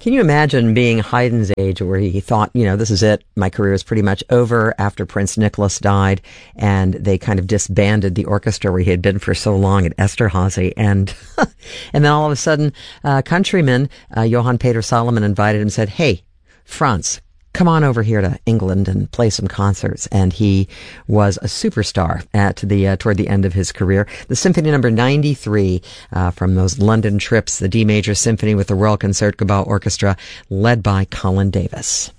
Can you imagine being Haydn's age where he thought, this is it. My career is pretty much over after Prince Nicholas died, and they kind of disbanded the orchestra where he had been for so long at Esterhazy. And and then all of a sudden, countryman Johann Peter Solomon invited him and said, hey, Franz, come on over here to England and play some concerts. And he was a superstar toward the end of his career. The Symphony Number 93 from those London trips, the D Major Symphony with the Royal Concertgebouw Orchestra, led by Colin Davis.